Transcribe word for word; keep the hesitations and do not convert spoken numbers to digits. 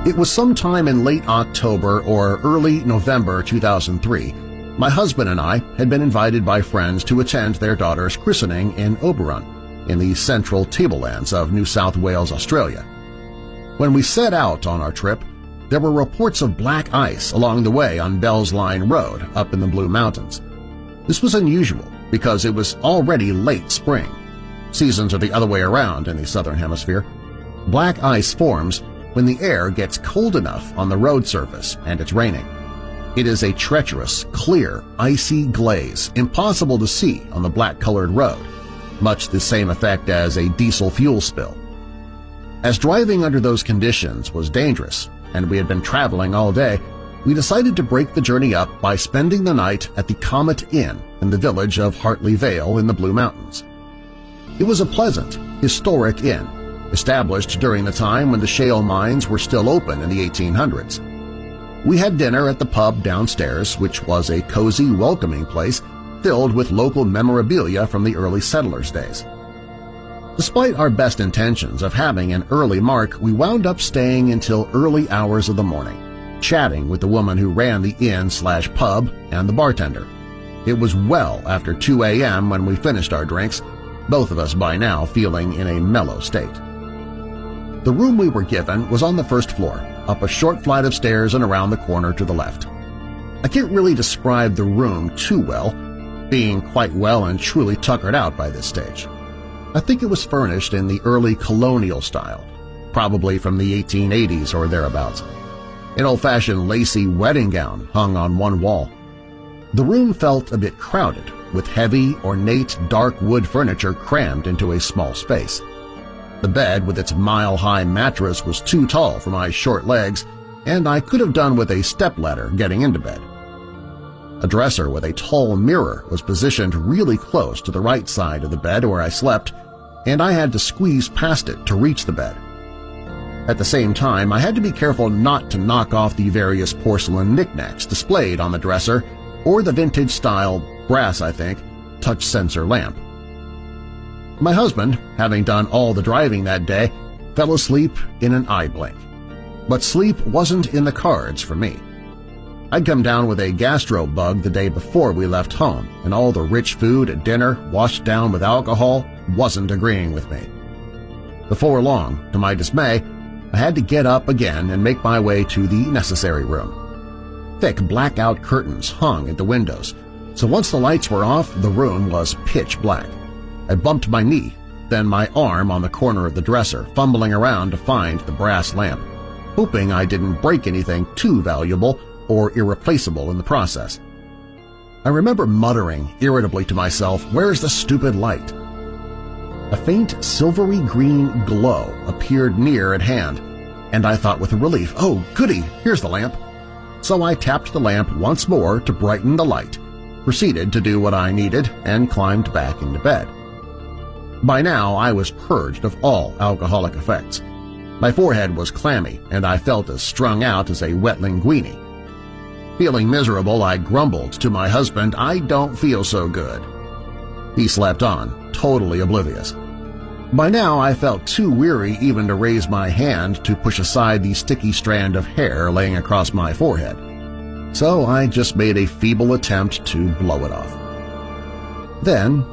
It was sometime in late October or early November two thousand three. My husband and I had been invited by friends to attend their daughter's christening in Oberon, in the central tablelands of New South Wales, Australia. When we set out on our trip, there were reports of black ice along the way on Bells Line Road up in the Blue Mountains. This was unusual because it was already late spring. Seasons are the other way around in the Southern Hemisphere. Black ice forms when the air gets cold enough on the road surface and it's raining. It is a treacherous, clear, icy glaze, impossible to see on the black-colored road, much the same effect as a diesel fuel spill. As driving under those conditions was dangerous, and we had been traveling all day, we decided to break the journey up by spending the night at the Comet Inn in the village of Hartley Vale in the Blue Mountains. It was a pleasant, historic inn, established during the time when the shale mines were still open in the eighteen hundreds. We had dinner at the pub downstairs, which was a cozy, welcoming place filled with local memorabilia from the early settlers' days. Despite our best intentions of having an early mark, we wound up staying until early hours of the morning, chatting with the woman who ran the inn-slash-pub and the bartender. It was well after two a m when we finished our drinks, both of us by now feeling in a mellow state. The room we were given was on the first floor, up a short flight of stairs and around the corner to the left. I can't really describe the room too well, being quite well and truly tuckered out by this stage. I think it was furnished in the early colonial style, probably from the eighteen eighties or thereabouts. An old-fashioned lacy wedding gown hung on one wall. The room felt a bit crowded, with heavy, ornate, dark wood furniture crammed into a small space. The bed with its mile-high mattress was too tall for my short legs, and I could have done with a stepladder getting into bed. A dresser with a tall mirror was positioned really close to the right side of the bed where I slept, and I had to squeeze past it to reach the bed. At the same time, I had to be careful not to knock off the various porcelain knickknacks displayed on the dresser or the vintage-style, brass I think, touch sensor lamp. My husband, having done all the driving that day, fell asleep in an eye blink. But sleep wasn't in the cards for me. I'd come down with a gastro bug the day before we left home, and all the rich food at dinner washed down with alcohol wasn't agreeing with me. Before long, to my dismay, I had to get up again and make my way to the necessary room. Thick blackout curtains hung at the windows, so once the lights were off, the room was pitch black. I bumped my knee, then my arm on the corner of the dresser, fumbling around to find the brass lamp, hoping I didn't break anything too valuable or irreplaceable in the process. I remember muttering irritably to myself, "Where's the stupid light?" A faint silvery green glow appeared near at hand, and I thought with relief, "Oh, goody, here's the lamp." So I tapped the lamp once more to brighten the light, proceeded to do what I needed, and climbed back into bed. By now I was purged of all alcoholic effects. My forehead was clammy, and I felt as strung out as a wet linguine. Feeling miserable, I grumbled to my husband, "I don't feel so good." He slept on, totally oblivious. By now I felt too weary even to raise my hand to push aside the sticky strand of hair laying across my forehead, so I just made a feeble attempt to blow it off. Then